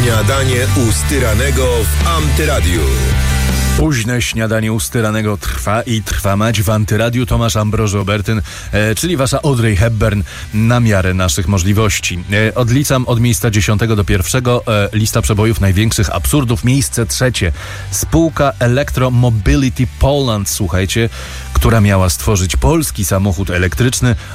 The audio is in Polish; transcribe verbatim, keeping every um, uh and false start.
Śniadanie u Styranego w Antyradiu. Późne śniadanie u Styranego trwa i trwa mać w Antyradiu. Tomasz Ambroży Obertyn, e, czyli wasza Audrey Hepburn na miarę naszych możliwości. E, odliczam od miejsca dziesiątego do pierwszego. E, lista przebojów największych absurdów. Miejsce trzecie. Spółka Electromobility Poland, słuchajcie, która miała stworzyć polski samochód elektryczny,